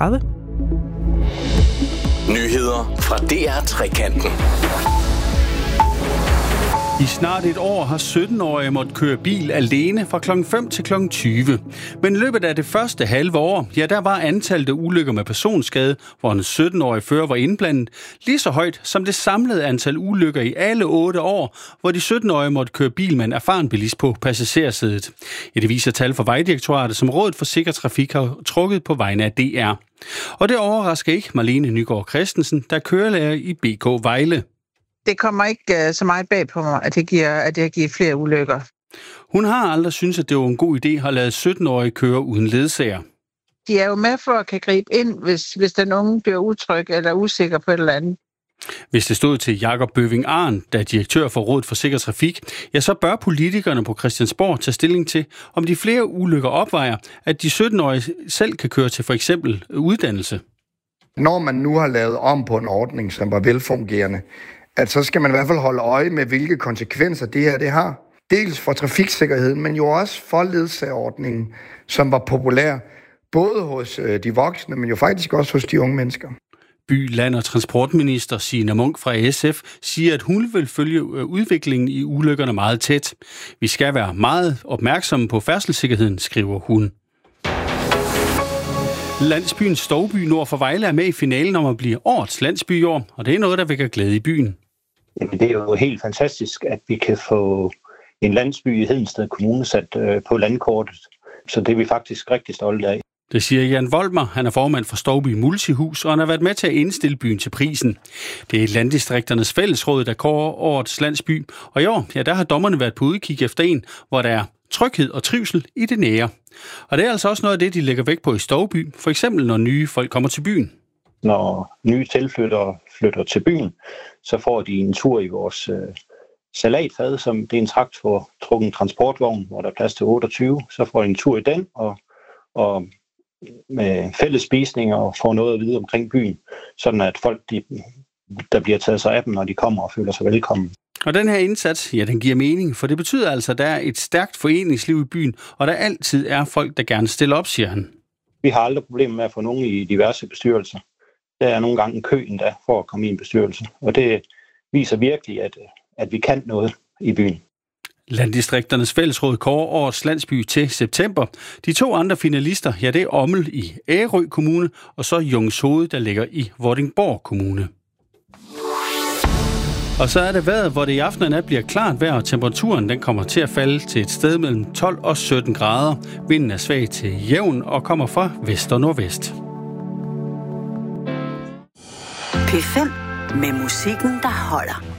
7:30. Nyheder fra DR Trekanten. I snart et år har 17-årige måttet køre bil alene fra kl. 5 til kl. 20. Men i løbet af det første halve år, der var antallet af ulykker med personskade, hvor en 17-årig fører var indblandet, lige så højt som det samlede antal ulykker i alle 8 år, hvor de 17-årige måtte køre bil med en erfaren bilist på passagersædet. Det viser tal fra Vejdirektoratet, som Rådet for Sikker Trafik har trukket på vegne af DR. Og det overrasker ikke Marlene Nygaard Christensen, der er kørelærer i BK Vejle. Det kommer ikke så meget bag på mig, at det giver flere ulykker. Hun har aldrig syntes, at det var en god idé at lade 17-årige køre uden ledsager. De er jo med for at kan gribe ind, hvis den unge bliver utryg eller usikker på et eller andet. Hvis det stod til Jakob Bøving Arn, der er direktør for Rådet for Sikker Trafik, så bør politikerne på Christiansborg tage stilling til, om de flere ulykker opvejer, at de 17-årige selv kan køre til for eksempel uddannelse. Når man nu har lavet om på en ordning, som var velfungerende, at så skal man i hvert fald holde øje med, hvilke konsekvenser det har. Dels for trafiksikkerheden, men jo også for ledsagerordningen, som var populær, både hos de voksne, men jo faktisk også hos de unge mennesker. By-, land- og transportminister Signe Munk fra SF siger, at hun vil følge udviklingen i ulykkerne meget tæt. Vi skal være meget opmærksomme på færdselssikkerheden, skriver hun. Landsbyen Stouby nord for Vejle er med i finalen om at blive årets landsby i år, og det er noget, der vækker glæde i byen. Jamen, det er jo helt fantastisk, at vi kan få en landsby i Hedensted Kommune sat på landkortet. Så det er vi faktisk rigtig stolte af. Det siger Jan Volmer. Han er formand for Stouby Multihus, og han har været med til at indstille byen til prisen. Det er Landdistrikternes Fællesråd, der kårer årets landsby. Og i år, der har dommerne været på udkig efter en, hvor der er tryghed og trivsel i det nære. Og det er altså også noget af det, de lægger vægt på i Stouby, for eksempel når nye folk kommer til byen. Når nye tilflyttere flytter til byen, så får de en tur i vores salatfad, som det er en traktortrukken transportvogn, hvor der er plads til 28. Så får de en tur i den, og med fælles spisninger og får noget at vide omkring byen, sådan at folk, der bliver taget sig af dem, når de kommer og føler sig velkommen. Og den her indsats, den giver mening, for det betyder altså, at der er et stærkt foreningsliv i byen, og der altid er folk, der gerne stiller op, siger han. Vi har aldrig problemer med at få nogen i diverse bestyrelser. Der er nogle gange en kø endda for at komme i en bestyrelse, og det viser virkelig, at vi kan noget i byen. Landdistrikternes Fællesråd kårer årets landsby til september. De 2 andre finalister, det er Ommel i Ærø Kommune, og så Jungshoved, der ligger i Vordingborg Kommune. Og så er det vejret, hvor det i aften og nat bliver klart vejr, og temperaturen den kommer til at falde til et sted mellem 12 og 17 grader. Vinden er svag til jævn og kommer fra vest og nordvest. P5 med musikken, der holder.